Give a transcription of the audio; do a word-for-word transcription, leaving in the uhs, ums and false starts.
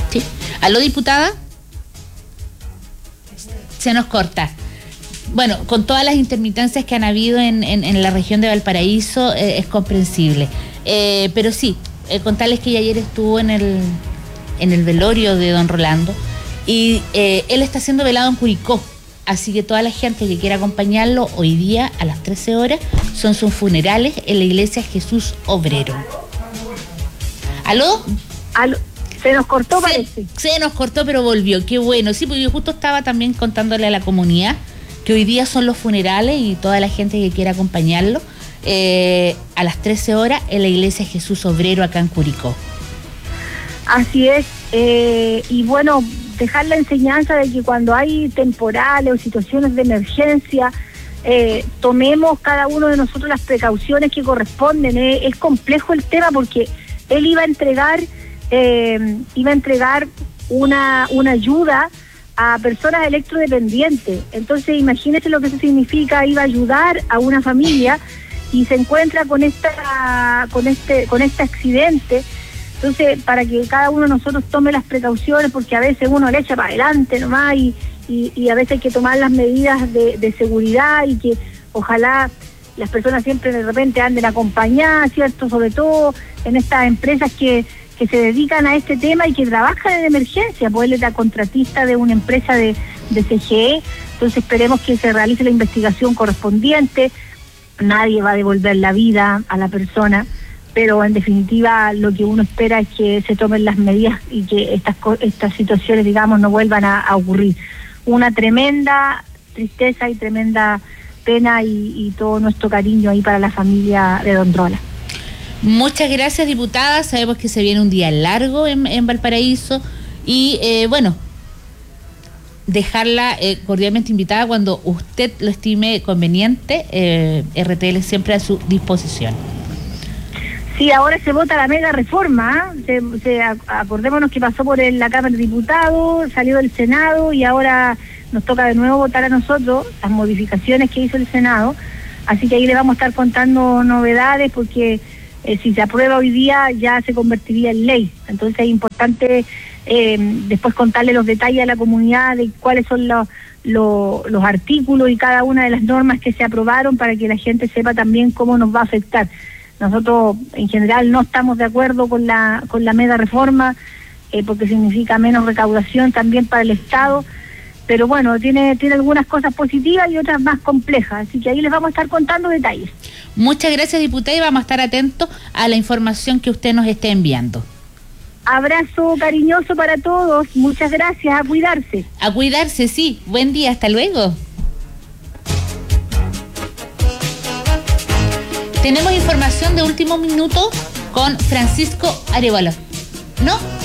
Sí. ¿Aló, diputada? Se nos corta. Bueno, con todas las intermitencias que han habido en, en, en la región de Valparaíso, eh, es comprensible. Eh, pero sí, eh, contarles que ayer estuvo en el, en el velorio de don Rolando y eh, él está siendo velado en Curicó. Así que toda la gente que quiera acompañarlo hoy día a las trece horas son sus funerales en la iglesia Jesús Obrero. ¿Aló? ¿Aló? Se nos cortó, se, parece. Se nos cortó, pero volvió. Qué bueno. Sí, porque yo justo estaba también contándole a la comunidad que hoy día son los funerales y toda la gente que quiera acompañarlo eh, a las trece horas en la iglesia Jesús Obrero acá en Curicó. Así es. Eh, y bueno, dejar la enseñanza de que cuando hay temporales o situaciones de emergencia, eh, tomemos cada uno de nosotros las precauciones que corresponden. Eh, es complejo el tema porque él iba a entregar eh, iba a entregar una, una ayuda a personas electrodependientes. Entonces imagínese lo que eso significa. Iba a ayudar a una familia y se encuentra con esta con este con este accidente. Entonces, para que cada uno de nosotros tome las precauciones, porque a veces uno le echa para adelante nomás y, y, y a veces hay que tomar las medidas de, de seguridad y que ojalá las personas siempre de repente anden acompañadas, ¿cierto? Sobre todo en estas empresas que, que se dedican a este tema y que trabajan en emergencia, pues él es la contratista de una empresa de, de C G E, entonces esperemos que se realice la investigación correspondiente. Nadie va a devolver la vida a la persona, pero en definitiva lo que uno espera es que se tomen las medidas y que estas estas situaciones, digamos, no vuelvan a, a ocurrir. Una tremenda tristeza y tremenda pena y, y todo nuestro cariño ahí para la familia de don Rola. Muchas gracias, diputada. Sabemos que se viene un día largo en, en Valparaíso y eh, bueno, dejarla eh, cordialmente invitada cuando usted lo estime conveniente. eh, R T L siempre a su disposición. Sí, ahora se vota la mega reforma, ¿eh? se, se, acordémonos que pasó por el, la Cámara de Diputados, salió del Senado y ahora nos toca de nuevo votar a nosotros las modificaciones que hizo el Senado, así que ahí le vamos a estar contando novedades porque eh, si se aprueba hoy día ya se convertiría en ley, entonces es importante eh, después contarle los detalles a la comunidad de cuáles son los, los, los artículos y cada una de las normas que se aprobaron para que la gente sepa también cómo nos va a afectar. Nosotros en general no estamos de acuerdo con la con la mega reforma eh, porque significa menos recaudación también para el Estado, pero bueno, tiene tiene algunas cosas positivas y otras más complejas, así que ahí les vamos a estar contando detalles. Muchas gracias, diputada, y vamos a estar atentos a la información que usted nos esté enviando. Abrazo cariñoso para todos, muchas gracias, a cuidarse. A cuidarse, sí. Buen día, hasta luego. Tenemos información de último minuto con Francisco Arevalo. ¿No?